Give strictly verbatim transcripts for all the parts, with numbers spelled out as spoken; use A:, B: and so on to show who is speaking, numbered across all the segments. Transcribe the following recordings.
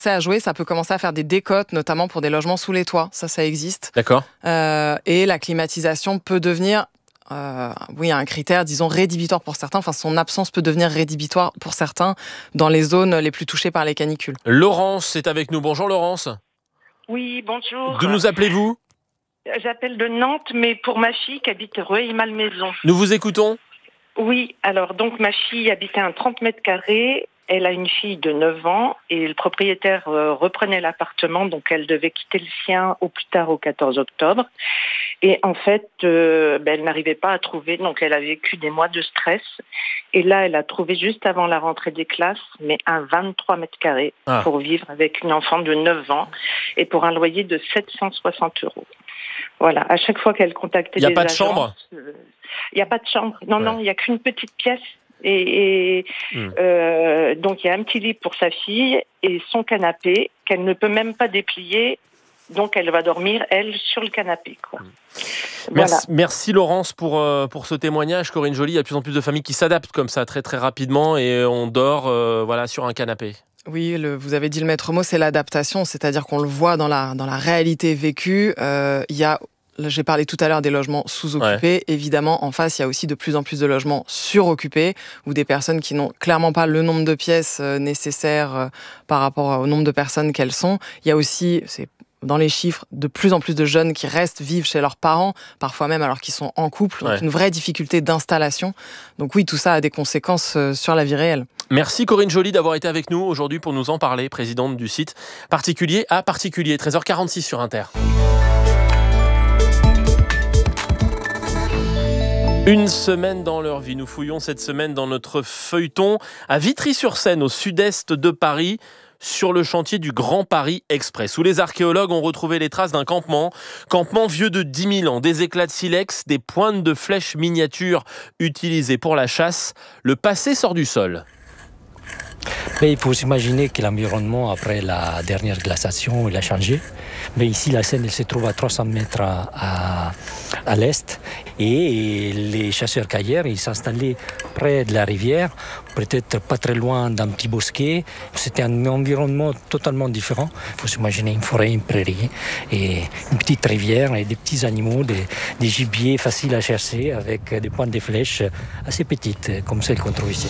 A: à jouer, ça peut commencer à faire des décotes, notamment pour des logements sous les toits. Ça, ça existe.
B: D'accord.
A: Euh, et la climatisation peut devenir, euh, oui, un critère, disons, rédhibitoire pour certains. Enfin, son absence peut devenir rédhibitoire pour certains dans les zones les plus touchées par les canicules.
B: Laurence est avec nous. Bonjour Laurence.
C: Oui, bonjour.
B: D'où nous appelez-vous ?
C: J'appelle de Nantes, mais pour ma fille qui habite Rueil-Malmaison.
B: Nous vous écoutons.
C: Oui, alors donc ma fille habitait un trente mètres carrés. Elle a une fille de neuf ans et le propriétaire euh, reprenait l'appartement, donc elle devait quitter le sien au plus tard au quatorze octobre. Et en fait, euh, ben, elle n'arrivait pas à trouver, donc elle a vécu des mois de stress. Et là, elle a trouvé juste avant la rentrée des classes, mais un vingt-trois mètres carrés
B: ah.
C: pour vivre avec une enfant de neuf ans et pour un loyer de sept cent soixante euros. Voilà, à chaque fois qu'elle contactait
B: des agences...
C: Il n'y a pas de
B: chambre
C: Il euh, n'y a pas de chambre. Non, ouais. non, il n'y a qu'une petite pièce. Et, et mmh. euh, donc il y a un petit lit pour sa fille et son canapé qu'elle ne peut même pas déplier. Donc elle va dormir, elle, sur le canapé, quoi. Mmh. Voilà.
B: Merci, merci Laurence pour, euh, pour ce témoignage. Corinne Joly, il y a de plus en plus de familles qui s'adaptent comme ça très très rapidement et on dort euh, voilà, sur un canapé.
A: Oui, le, vous avez dit le maître mot, c'est l'adaptation, c'est-à-dire qu'on le voit dans la, dans la réalité vécue. Euh, il y a, j'ai parlé tout à l'heure des logements sous-occupés. Ouais. Évidemment, en face, il y a aussi de plus en plus de logements suroccupés, où des personnes qui n'ont clairement pas le nombre de pièces euh, nécessaires euh, par rapport au nombre de personnes qu'elles sont. Il y a aussi, c'est dans les chiffres, de plus en plus de jeunes qui restent vivre chez leurs parents, parfois même alors qu'ils sont en couple, donc ouais. une vraie difficulté d'installation. Donc oui, tout ça a des conséquences euh, sur la vie réelle.
B: Merci Corinne Joly d'avoir été avec nous aujourd'hui pour nous en parler, présidente du site Particulier à Particulier, treize heures quarante-six sur Inter. Une semaine dans leur vie, nous fouillons cette semaine dans notre feuilleton à Vitry-sur-Seine, au sud-est de Paris, sur le chantier du Grand Paris Express, où les archéologues ont retrouvé les traces d'un campement, campement vieux de dix mille ans, des éclats de silex, des pointes de flèches miniatures utilisées pour la chasse. Le passé sort du sol.
D: Mais il faut s'imaginer que l'environnement, après la dernière glaciation, il a changé. Mais ici, la Seine, elle se trouve à trois cents mètres à, à l'est. Et les chasseurs-cueilleurs, ils s'installaient près de la rivière, peut-être pas très loin d'un petit bosquet. C'était un environnement totalement différent. Il faut s'imaginer une forêt, une prairie, et une petite rivière, et des petits animaux, des, des gibiers faciles à chasser, avec des pointes de flèches assez petites, comme celles qu'on trouve ici.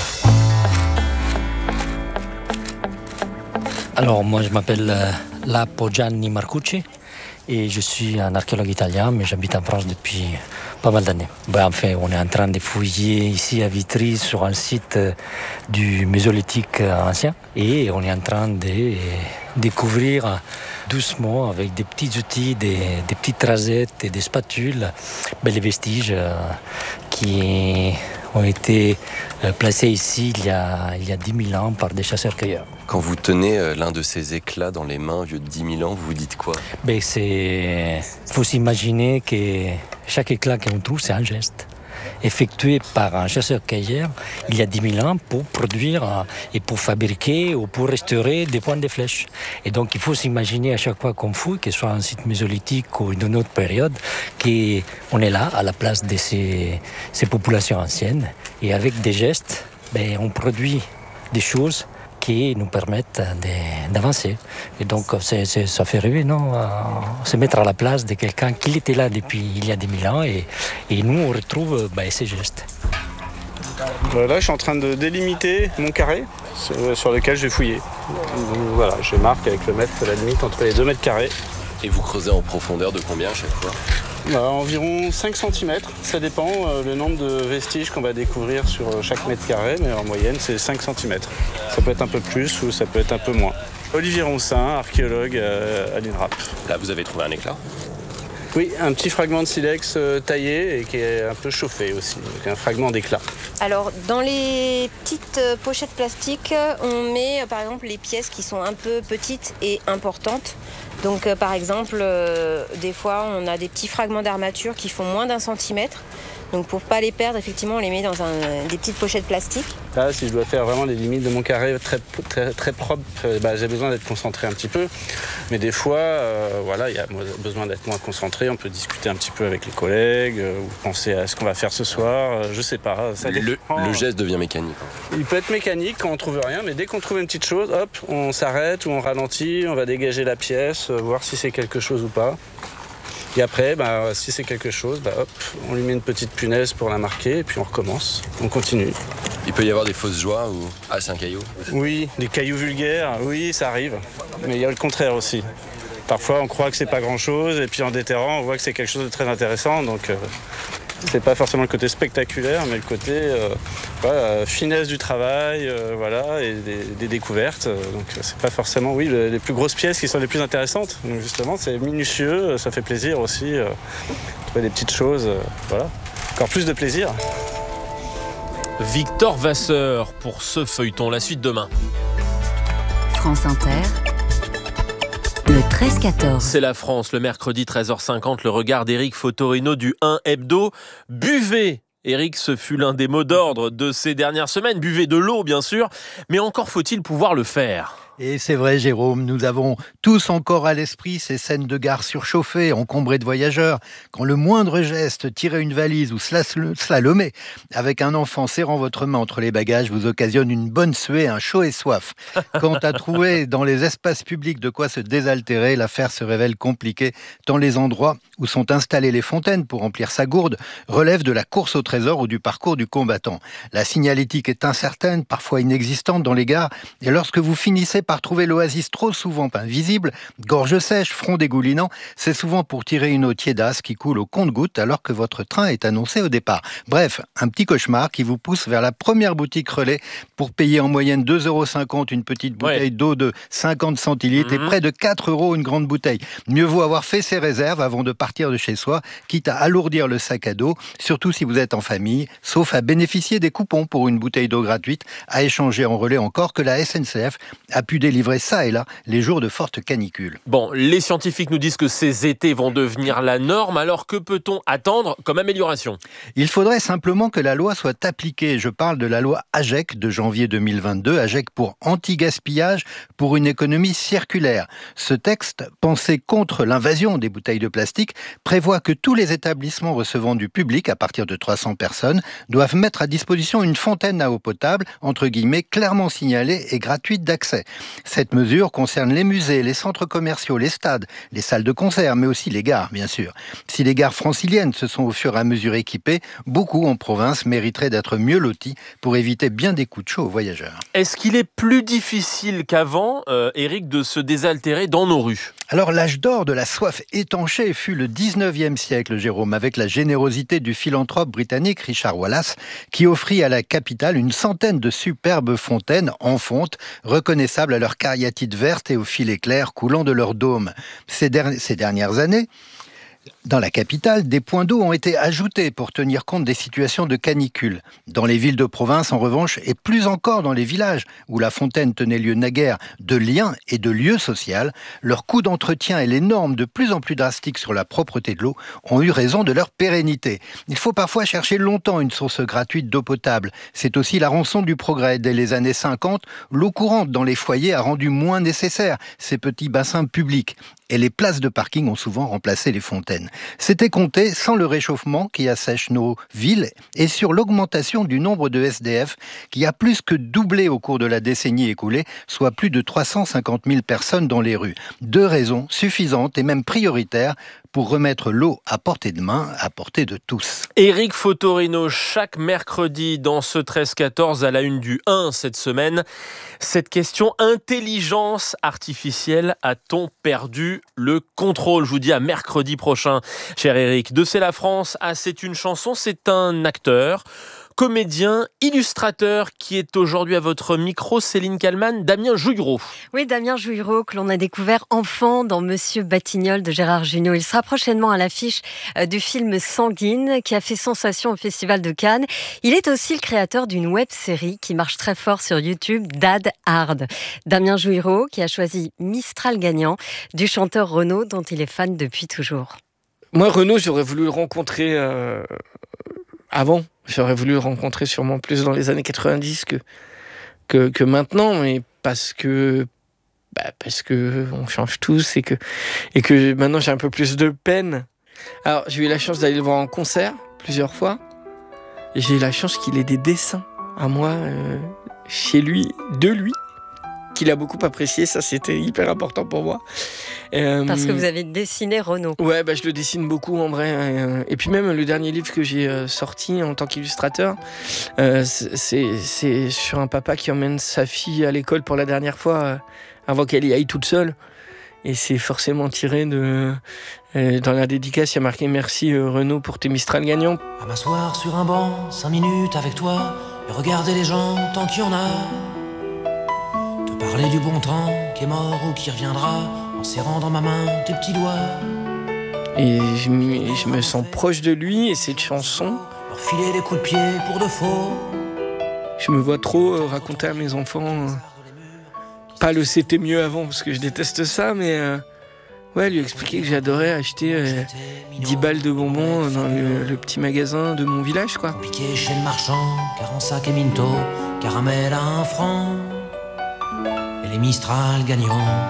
D: Alors, moi, je m'appelle euh, Lapo Gianni Marcucci et je suis un archéologue italien, mais j'habite en France depuis pas mal d'années. Ben, enfin, on est en train de fouiller ici à Vitry sur un site euh, du Mésolithique euh, ancien et on est en train de euh, découvrir euh, doucement, avec des petits outils, des, des petites rasettes et des spatules, ben, les vestiges euh, qui ont été euh, placés ici il y, a, il y a dix mille ans par des chasseurs-cueilleurs.
E: Quand vous tenez l'un de ces éclats dans les mains vieux de dix mille ans, vous vous dites quoi ?
D: Ben c'est... faut s'imaginer que chaque éclat qu'on trouve, c'est un geste effectué par un chasseur-cueilleur il y a dix mille ans pour produire et pour fabriquer ou pour restaurer des pointes de flèches. Et donc il faut s'imaginer à chaque fois qu'on fouille, que ce soit un site mésolithique ou d'une autre période, qu'on est là à la place de ces, ces populations anciennes. Et avec des gestes, ben, on produit des choses qui nous permettent de, d'avancer. Et donc, c'est, c'est, ça fait rêver, non ? Euh, se mettre à la place de quelqu'un qui était là depuis il y a des mille ans et, et nous, on retrouve bah, ces gestes.
F: Là, je suis en train de délimiter mon carré sur lequel je vais fouiller. Donc, voilà, je marque avec le mètre la limite entre les deux mètres carrés.
E: Et vous creusez en profondeur de combien à chaque fois ?
F: Bah, environ cinq centimètres, ça dépend euh, le nombre de vestiges qu'on va découvrir sur chaque mètre carré, mais en moyenne c'est cinq centimètres. Ça peut être un peu plus ou ça peut être un peu moins. Olivier Roncin, archéologue euh, à l'INRAP.
E: Là vous avez trouvé un éclat ?
F: Oui, un petit fragment de silex euh, taillé et qui est un peu chauffé aussi, donc un fragment d'éclat.
G: Alors dans les petites euh, pochettes plastiques, on met euh, par exemple les pièces qui sont un peu petites et importantes. Donc euh, par exemple, euh, des fois on a des petits fragments d'armature qui font moins d'un centimètre. Donc pour pas les perdre, effectivement, on les met dans un, des petites pochettes plastiques.
F: Là, si je dois faire vraiment les limites de mon carré très, très, très propre, bah, j'ai besoin d'être concentré un petit peu. Mais des fois, euh, voilà, il y a besoin d'être moins concentré. On peut discuter un petit peu avec les collègues, euh, ou penser à ce qu'on va faire ce soir. Euh, je sais pas. Ça
E: le, le geste devient mécanique.
F: Il peut être mécanique quand on trouve rien, mais dès qu'on trouve une petite chose, hop, on s'arrête ou on ralentit, on va dégager la pièce, euh, voir si c'est quelque chose ou pas. Et après, bah, si c'est quelque chose, bah, hop, on lui met une petite punaise pour la marquer et puis on recommence, on continue.
E: Il peut y avoir des fausses joies ou ah c'est un caillou.
F: Oui, des cailloux vulgaires, oui, ça arrive. Mais il y a le contraire aussi. Parfois, on croit que c'est pas grand-chose et puis en déterrant, on voit que c'est quelque chose de très intéressant. Donc, euh, c'est pas forcément le côté spectaculaire, mais le côté euh, voilà, finesse du travail, euh, voilà, et des, des découvertes. Donc, c'est pas forcément, oui, le, les plus grosses pièces qui sont les plus intéressantes. Donc, justement, c'est minutieux, ça fait plaisir aussi. Euh, trouver des petites choses, euh, voilà, encore plus de plaisir.
B: Victor Vasseur pour ce feuilleton. La suite demain.
H: France Inter. Le treize quatorze.
B: C'est la France, le mercredi treize heures cinquante, le regard d'Éric Fotorino du un Hebdo. Buvez! Éric, ce fut l'un des mots d'ordre de ces dernières semaines. Buvez de l'eau, bien sûr, mais encore faut-il pouvoir le faire.
I: Et c'est vrai, Jérôme, nous avons tous encore à l'esprit ces scènes de gare surchauffées, encombrées de voyageurs, quand le moindre geste, tirer une valise ou slalomer avec un enfant serrant votre main entre les bagages vous occasionne une bonne suée, un chaud et soif. Quant à trouver dans les espaces publics de quoi se désaltérer, l'affaire se révèle compliquée, tant les endroits où sont installées les fontaines pour remplir sa gourde relèvent de la course au trésor ou du parcours du combattant. La signalétique est incertaine, parfois inexistante dans les gares, et lorsque vous finissez par trouver l'oasis trop souvent invisible, gorge sèche, front dégoulinant, c'est souvent pour tirer une eau tiédasse qui coule au compte-gouttes alors que votre train est annoncé au départ. Bref, un petit cauchemar qui vous pousse vers la première boutique relais pour payer en moyenne deux euros cinquante une petite bouteille ouais. d'eau de cinquante centilitres mmh. et près de quatre euros une grande bouteille. Mieux vaut avoir fait ses réserves avant de partir de chez soi, quitte à alourdir le sac à dos, surtout si vous êtes en famille, sauf à bénéficier des coupons pour une bouteille d'eau gratuite, à échanger en relais encore que la S N C F a pu délivrer ça et là, les jours de forte canicule.
B: Bon, les scientifiques nous disent que ces étés vont devenir la norme, alors que peut-on attendre comme amélioration ?
I: Il faudrait simplement que la loi soit appliquée. Je parle de la loi AGEC de janvier deux mille vingt-deux, AGEC pour anti-gaspillage, pour une économie circulaire. Ce texte, pensé contre l'invasion des bouteilles de plastique, prévoit que tous les établissements recevant du public, à partir de trois cents personnes, doivent mettre à disposition une fontaine à eau potable, entre guillemets, clairement signalée et gratuite d'accès. Cette mesure concerne les musées, les centres commerciaux, les stades, les salles de concert, mais aussi les gares, bien sûr. Si les gares franciliennes se sont au fur et à mesure équipées, beaucoup en province mériteraient d'être mieux lotis pour éviter bien des coups de chaud aux voyageurs.
B: Est-ce qu'il est plus difficile qu'avant, euh, Éric, de se désaltérer dans nos rues ?
I: Alors, l'âge d'or de la soif étanchée fut le dix-neuvième siècle, Jérôme, avec la générosité du philanthrope britannique Richard Wallace, qui offrit à la capitale une centaine de superbes fontaines en fonte, reconnaissables à leur cariatide verte et aux filets clairs coulant de leur dôme. Ces, der- ces dernières années, dans la capitale, des points d'eau ont été ajoutés pour tenir compte des situations de canicule. Dans les villes de province, en revanche, et plus encore dans les villages, où la fontaine tenait lieu naguère de lien et de lieu social, leur coût d'entretien et les normes de plus en plus drastiques sur la propreté de l'eau ont eu raison de leur pérennité. Il faut parfois chercher longtemps une source gratuite d'eau potable. C'est aussi la rançon du progrès. Dès les années cinquante, l'eau courante dans les foyers a rendu moins nécessaires ces petits bassins publics. Et les places de parking ont souvent remplacé les fontaines. C'était compté sans le réchauffement qui assèche nos villes et sur l'augmentation du nombre de S D F qui a plus que doublé au cours de la décennie écoulée, soit plus de trois cent cinquante mille personnes dans les rues. Deux raisons suffisantes et même prioritaires pour remettre l'eau à portée de main, à portée de tous.
B: Éric Fotorino, chaque mercredi dans ce treize quatorze à la une du un cette semaine. Cette question, intelligence artificielle, a-t-on perdu le contrôle ? Je vous dis à mercredi prochain, cher Éric. De C'est la France à C'est une chanson, c'est un acteur, comédien, illustrateur qui est aujourd'hui à votre micro, Céline Kallmann, Damien Jouillereau.
J: Oui, Damien Jouillereau, que l'on a découvert enfant dans Monsieur Batignolles de Gérard Jugnot. Il sera prochainement à l'affiche du film Sanguine, qui a fait sensation au Festival de Cannes. Il est aussi le créateur d'une web-série qui marche très fort sur YouTube, Dad Hard. Damien Jouillereau, qui a choisi Mistral gagnant, du chanteur Renaud, dont il est fan depuis toujours.
K: Moi, Renaud, j'aurais voulu le rencontrer... Euh... avant. J'aurais voulu le rencontrer sûrement plus dans les années quatre-vingt-dix que, que, que maintenant, mais parce que, bah parce que on change tous et que, et que maintenant j'ai un peu plus de peine. Alors, j'ai eu la chance d'aller le voir en concert plusieurs fois. Et j'ai eu la chance qu'il ait des dessins à moi, euh, chez lui, de lui, qu'il a beaucoup apprécié. Ça, c'était hyper important pour moi.
J: Euh, Parce que vous avez dessiné Renaud.
K: Ouais, bah, je le dessine beaucoup en vrai. Euh, et puis même le dernier livre que j'ai euh, sorti en tant qu'illustrateur, euh, c'est, c'est sur un papa qui emmène sa fille à l'école pour la dernière fois, euh, avant qu'elle y aille toute seule. Et c'est forcément tiré de... Euh, dans la dédicace, il y a marqué « Merci euh, Renaud pour tes Mistral gagnants ».
L: À m'asseoir sur un banc, cinq minutes avec toi, et regarder les gens tant qu'il y en a. Te parler du bon temps qui est mort ou qui reviendra, en serrant dans ma main tes petits doigts.
K: Et je, me, je me sens proche de lui et cette chanson...
L: Leur filer des coups de pied pour de faux.
K: Je me vois trop euh, raconter à mes enfants... Euh, pas le c'était mieux avant parce que je déteste ça, mais euh, ouais, lui expliquer que j'adorais acheter euh, dix balles de bonbons dans le, le petit magasin de mon village, quoi.
L: Piqué chez le marchand, car en sac et minto, caramel à un franc, et les Mistral gagnants.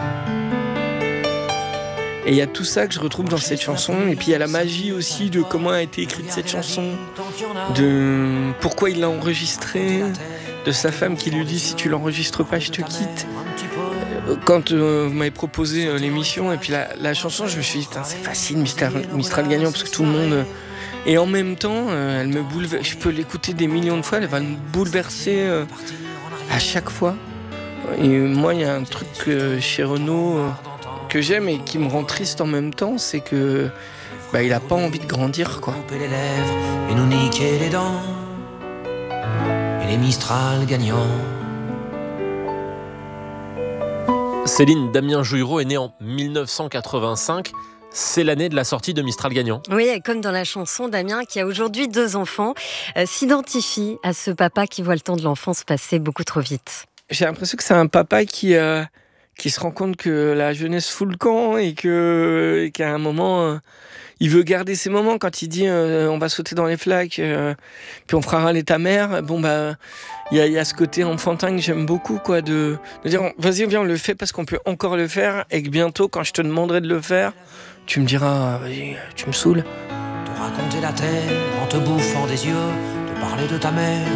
K: Et il y a tout ça que je retrouve dans cette chanson, et puis il y a la magie aussi de comment a été écrite cette chanson, de pourquoi il l'a enregistrée, de sa femme qui lui dit « si tu l'enregistres pas, je te quitte ». Quand euh, vous m'avez proposé euh, l'émission et puis la, la chanson, je me suis dit c'est facile, Mistral, Mistral gagnant, parce que tout le monde... Euh, et en même temps, euh, elle me bouleverse. Je peux l'écouter des millions de fois, elle va me bouleverser euh, à chaque fois. Et moi, il y a un truc euh, chez Renaud euh, que j'aime et qui me rend triste en même temps, c'est que bah, il a pas envie de grandir, quoi.
L: Couper les lèvres et nous niquer les dents, et les Mistral gagnants.
B: Céline, Damien Jouillereau est né en dix-neuf cent quatre-vingt-cinq. C'est l'année de la sortie de Mistral gagnant.
J: Oui, comme dans la chanson, Damien, qui a aujourd'hui deux enfants, euh, s'identifie à ce papa qui voit le temps de l'enfance passer beaucoup trop vite.
K: J'ai l'impression que c'est un papa qui, euh, qui se rend compte que la jeunesse fout le camp et, que, et qu'à un moment, euh, il veut garder ses moments. Quand il dit euh, on va sauter dans les flaques, euh, puis on fera râler ta mère, bon bah... Il y, y a ce côté enfantin que j'aime beaucoup, quoi, de, de dire vas-y, viens, on le fait parce qu'on peut encore le faire et que bientôt, quand je te demanderai de le faire, tu me diras vas-y, tu me saoules.
L: Te raconter la terre en te bouffant des yeux, te parler de ta mère